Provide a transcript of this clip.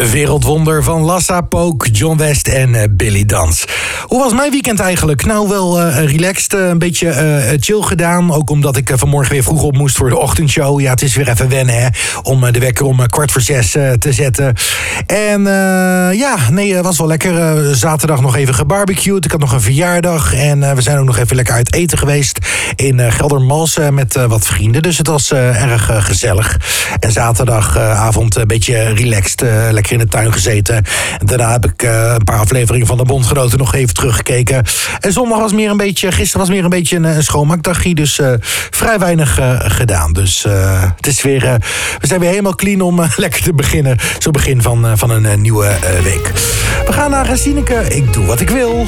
Wereldwonder van Lassa Pook, John West en Billy Dans. Hoe was mijn weekend eigenlijk? Nou, wel relaxed, een beetje chill gedaan. Ook omdat ik vanmorgen weer vroeg op moest voor de ochtendshow. Ja, het is weer even wennen, hè, om de wekker om 5:45 te zetten. En het was wel lekker. Zaterdag nog even gebarbecued. Ik had nog een verjaardag. En we zijn ook nog even lekker uit eten geweest in Geldermalsen met wat vrienden. Dus het was erg gezellig. En zaterdagavond een beetje relaxed, lekker in de tuin gezeten. En daarna heb ik een paar afleveringen van de Bondgenoten nog even teruggekeken. En zondag was meer een beetje, gisteren was meer een beetje een schoonmaakdagje. Dus vrij weinig gedaan. Dus het is weer, we zijn weer helemaal clean om lekker te beginnen. Zo begin van een nieuwe week. We gaan naar Sineke. Ik doe wat ik wil.